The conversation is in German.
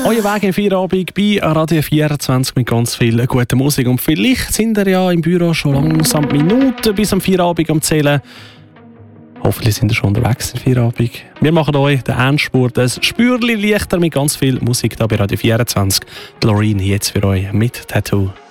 Euer Weg in Feierabend bei Radio 24 mit ganz viel guter Musik. Und vielleicht sind ihr ja im Büro schon langsam Minuten bis am Feierabend am Zählen. Hoffentlich sind ihr schon unterwegs in Feierabend. Wir machen euch den Endspurt ein Spürchen leichter mit ganz viel Musik hier bei Radio 24. Loreen jetzt für euch mit Tattoo.